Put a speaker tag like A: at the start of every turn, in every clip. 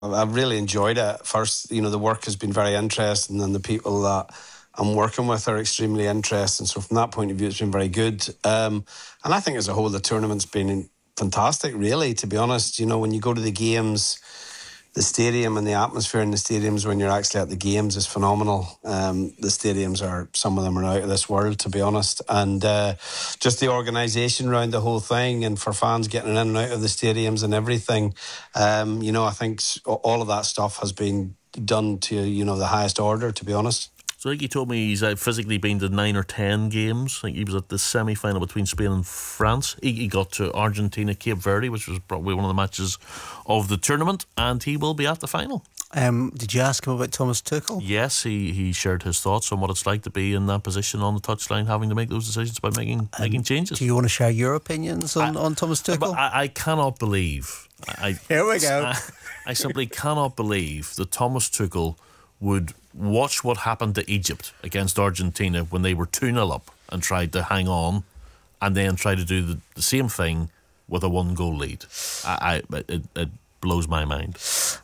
A: I've really enjoyed it. First, the work has been very interesting, and the people that I'm working with are extremely interesting. So from that point of view, it's been very good. And I think as a whole, the tournament's been fantastic, really, to be honest. When you go to the games, the stadium and the atmosphere in the stadiums when you're actually at the games is phenomenal. The stadiums some of them are out of this world, to be honest. And just the organisation around the whole thing, and for fans getting in and out of the stadiums and everything, I think all of that stuff has been done to, the highest order, to be honest.
B: So I think he told me he's physically been to 9 or 10 games. I think he was at the semi-final between Spain and France. He got to Argentina, Cape Verde, which was probably one of the matches of the tournament, and he will be at the final.
C: Did you ask him about Thomas Tuchel?
B: Yes, he shared his thoughts on what it's like to be in that position on the touchline, having to make those decisions about making changes.
C: Do you want to share your opinions on Thomas Tuchel?
B: I cannot believe.
C: Here we go.
B: I simply cannot believe that Thomas Tuchel would watch what happened to Egypt against Argentina when they were 2-0 up and tried to hang on, and then try to do the same thing with a 1-goal lead. It blows my mind.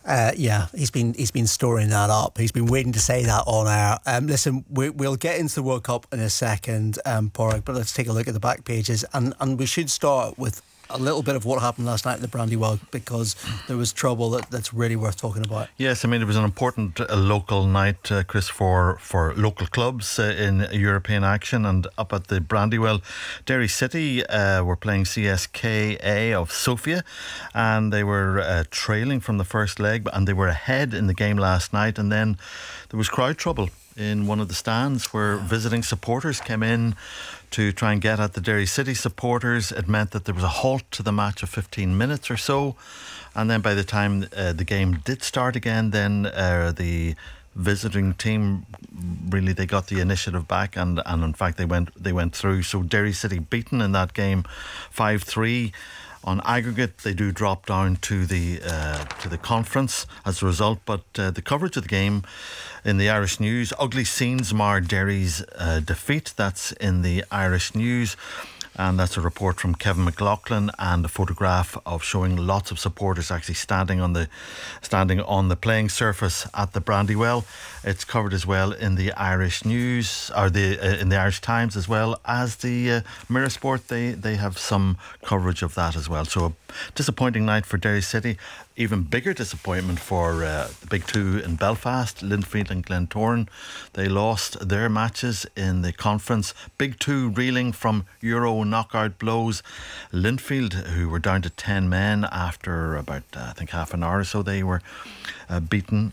C: He's been storing that up. He's been waiting to say that on air. Listen, we'll get into the World Cup in a second, Porrick, but let's take a look at the back pages, and we should start with a little bit of what happened last night at the Brandywell, because there was trouble that's really worth talking about.
D: Yes, I mean, it was an important local night, Chris, for local clubs in European action. And up at the Brandywell, Derry City were playing CSKA of Sofia, and they were trailing from the first leg, and they were ahead in the game last night. And then there was crowd trouble in one of the stands where visiting supporters came in to try and get at the Derry City supporters. It meant that there was a halt to the match of 15 minutes or so, and then by the time the game did start again, then the visiting team they got the initiative back, and in fact they went through. So Derry City beaten in that game 5-3. On aggregate, they do drop down to the conference as a result, but the coverage of the game in the Irish News, ugly scenes mar Derry's defeat. That's in the Irish News, and that's a report from Kevin McLaughlin, and a photograph of showing lots of supporters actually standing on the playing surface at the Brandywell. It's covered as well in the Irish News, or in the Irish Times, as well as the Mirror Sport. They have some coverage of that as well. So a disappointing night for Derry City. Even bigger disappointment for the Big Two in Belfast, Linfield and Glentoran. They lost their matches in the conference. Big Two reeling from Euro knockout blows. Linfield, who were down to 10 men after about I think half an hour or so, they were beaten.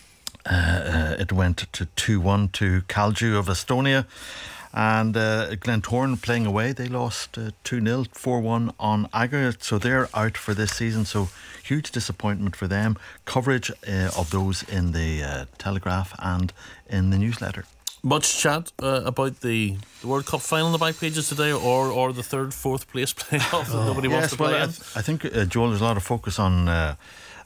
D: It went to 2-1 to Kalju of Estonia. And Glentoran playing away, they lost 2-0, 4-1 on aggregate, so they're out for this season. So huge disappointment for them. Coverage of those in the Telegraph and in the newsletter.
B: Much chat about the World Cup final on the back pages today, or the third, fourth place playoff that nobody wants to play in?
D: I think, Joel, there's a lot of focus on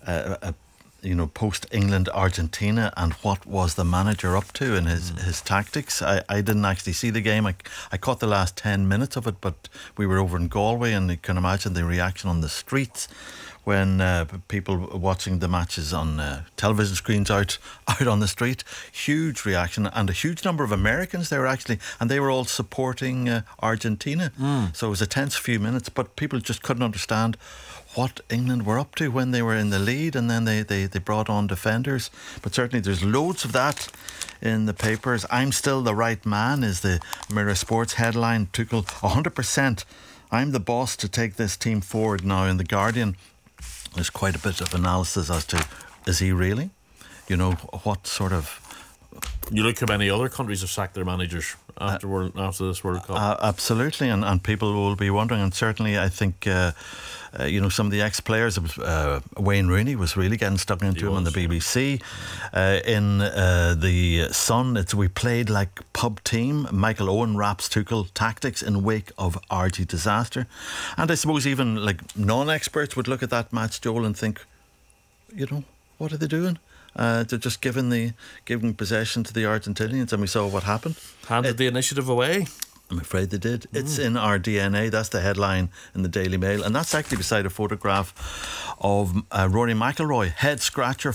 D: post England Argentina and what was the manager up to and his tactics. I didn't actually see the game. I caught the last 10 minutes of it, but we were over in Galway, and you can imagine the reaction on the streets when people watching the matches on television screens out on the street. Huge reaction, and a huge number of Americans there actually, and they were all supporting Argentina. So it was a tense few minutes, but people just couldn't understand what England were up to when they were in the lead, and then they brought on defenders. But certainly there's loads of that in the papers. I'm still the right man is the Mirror Sports headline. Tuchel 100%. I'm the boss to take this team forward now. In the Guardian, there's quite a bit of analysis as to, is he really? What sort of...
B: You look how many other countries have sacked their managers after this World Cup.
D: Absolutely, and people will be wondering, and certainly I think some of the ex-players, Wayne Rooney was really getting stuck into him on the BBC. In the Sun, we played like pub team. Michael Owen raps Tuchel tactics in wake of RG disaster. And I suppose even like non-experts would look at that match, Joel, and think, what are they doing? They're just giving possession to the Argentinians, and we saw what happened.
B: Handed the initiative away.
D: I'm afraid they did. It's in our DNA. That's the headline in the Daily Mail, and that's actually beside a photograph of Rory McIlroy, head scratcher